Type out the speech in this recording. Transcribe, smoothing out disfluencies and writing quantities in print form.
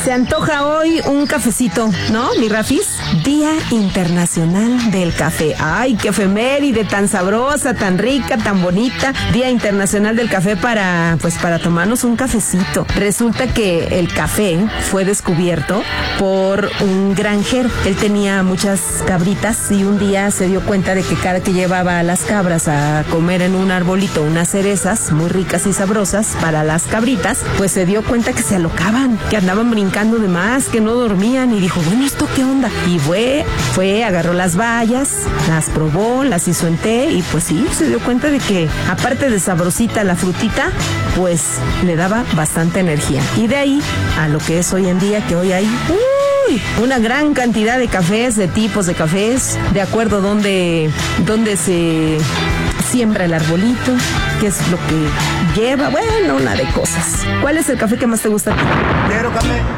Se antoja hoy un cafecito, ¿no, mi Rafis? Día Internacional del Café. Ay, qué efeméride tan sabrosa, tan rica, tan bonita. Día Internacional del Café para tomarnos un cafecito. Resulta que el café fue descubierto por un granjero. Él tenía muchas cabritas y un día se dio cuenta de que cada que llevaba a las cabras a comer en un arbolito unas cerezas muy ricas y sabrosas para las cabritas, pues se dio cuenta que se alocaban, que andaban brincando de más, que no dormían, y dijo, bueno, ¿esto qué onda? Y fue, agarró las bayas, las probó, las hizo en té y pues sí, se dio cuenta de que aparte de sabrosita la frutita, pues le daba bastante energía. Y de ahí a lo que es hoy en día, que hoy hay una gran cantidad de cafés, de tipos de cafés, de acuerdo dónde se siembra el arbolito, qué es lo que lleva, bueno, una de cosas. ¿Cuál es el café que más te gusta a ti? Negro café.